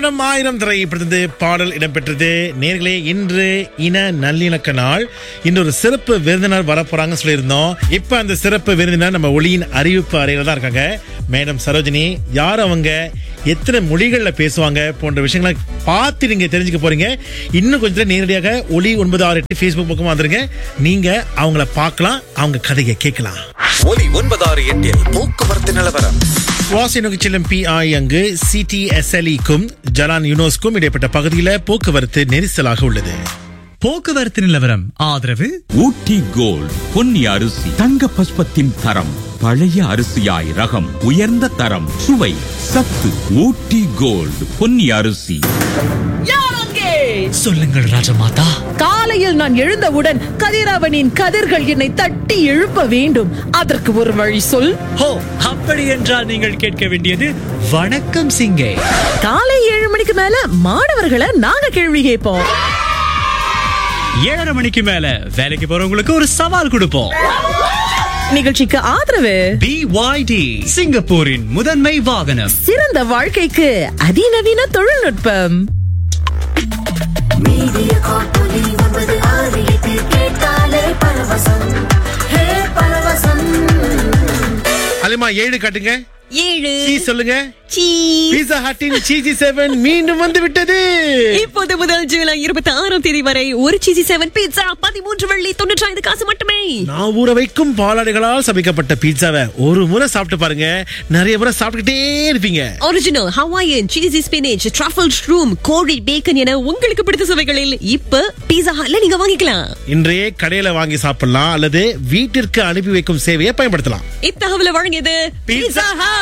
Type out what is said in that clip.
மனம் ஆயிரம் திரைப்படத்திலிருந்து பாடல் இடம்பெற்றது. நேர்களே, இன்று இன நல்லிணக்க நாள். இன்னொரு சிறப்பு விருந்தினர் வரப்போறாங்க சொல்லியிருந்தோம். இப்ப அந்த சிறப்பு விருந்தினர் நம்ம ஒளியின் அறிவிப்பு அறையில தான் இருக்காங்க. மேடம் சரோஜினி, யார் அவங்க, எத்தனை மொழிகள்ல பேசுவாங்க போன்ற விஷயங்களை பார்த்து நீங்க தெரிஞ்சுக்க போறீங்க. இன்னும் கொஞ்சம் நேரடியாக ஒளி 968 Facebook பக்கமா வந்துருங்க. நீங்க அவங்கள பார்க்கலாம், அவங்க கதையை கேட்கலாம். ஒலி 968 போக்குவரத்து நிலவரம். வாசி நோக்கி செல்லும் PI அங்கு CTSLE-க்கும் ஜலான் யூனோஸ்க்கும் இடைப்பட்ட பகுதியில போக்குவரத்து நெரிசலாக உள்ளது. போக்குவரத்து நிலவரம் ஆதரவு ஊட்டி கோல்ட் பொன்னி அரிசி, தங்க பஸ்பத்தின் தரம், பழைய அரிசியாய் ரகம், உயர்ந்த தரம், சுவை, சத்து. ஊட்டி கோல்ட் பொன்னி அரிசி. சொல்லுங்கள் ராஜமாதா. காலையில் நான் எழுந்தவுடன் கதிரவனின் கதிர்கள் என்னை தட்டி எழுப்ப வேண்டும். அதற்கு ஒரு வழி சொல். ஹோ, அப்படி என்றால் நீங்கள் கேட்க வேண்டியது வணக்கம் சிங்கே. காலை 7 மணிக்கு மேல மாணவர்களை நாங்க கேள்வி கேட்போம். 7:30 மணிக்கு மேல வேலைக்கு போறவங்களுக்கு ஒரு சவால் கொடுப்போம். நிகழ்ச்சிக்கு ஆதரவு BYD, சிங்கப்பூரின் முதன்மை வாகனம். சிறந்த வாழ்க்கைக்கு அதிநவீன தொழில்நுட்பம். மீடியா காட்டொலி 968 கேட்டாலே பரவசம். ஹே பரவசம். அலிமா 7 காட்டுங்க. 7 சீ சொல்லுங்க. பீட்சா ஹட்டின் சீசி 7 மீண்டும் வந்து விட்டது. இப்போது முதல் ஜூலை 26ஆம் தேதி வரை ஒரு சீசி 7 பீட்சா 13 வெள்ளி 95 காசு மட்டுமே. நான் ஊற வைக்கும் பாலாடைகளால் சமைக்கப்பட்ட பீட்சாவை ஒரு முறை சாப்பிட்டு பாருங்க, நிறைய முறை சாப்பிட்டுட்டே இருப்பீங்க. Original Hawaiian, சீசி spinach, truffle shroom, கோழி பேக்கன் என உங்களுக்கு பிடித்த சுவைகளில் இப்ப பீட்சா ஹட்ல நீங்க வாங்கிக்கலாம். இன்றைய கடையில வாங்கி சாப்பிடலாம் அல்லது வீட்டிற்கு அனுப்பி வைக்கும் சேவையை பயன்படுத்தலாம். இத்தகவலை வழங்கியது பீட்சா ஹட்.